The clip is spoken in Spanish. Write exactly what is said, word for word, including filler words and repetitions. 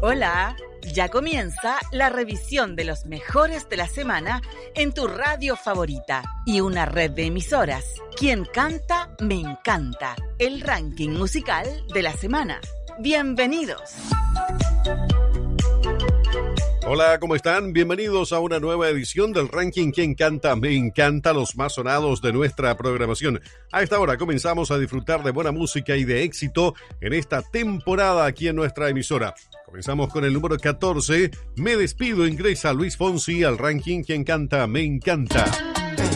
Hola, ya comienza la revisión de los mejores de la semana en tu radio favorita y una red de emisoras. Quien canta, me encanta. El ranking musical de la semana. Bienvenidos. Hola, ¿cómo están? Bienvenidos a una nueva edición del ranking Quien canta, me encanta, los más sonados de nuestra programación. A esta hora comenzamos a disfrutar de buena música y de éxito en esta temporada aquí en nuestra emisora. Comenzamos con el número catorce. Me despido, ingresa Luis Fonsi al ranking Quien canta, me encanta.